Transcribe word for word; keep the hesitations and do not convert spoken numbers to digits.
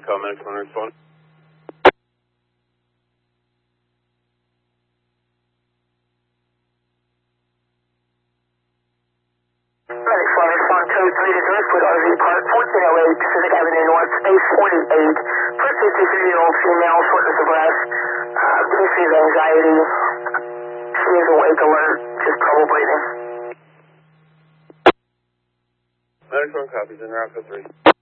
call, Medics one respond. Medics one respond code three to Driftwood R V Park, fourteen oh eight Pacific Avenue North, space forty-eight. For fifty-three-year-old female, shortness of breath, uh, history of anxiety. She is awake alert, just trouble breathing. Medics one copies, in route code three.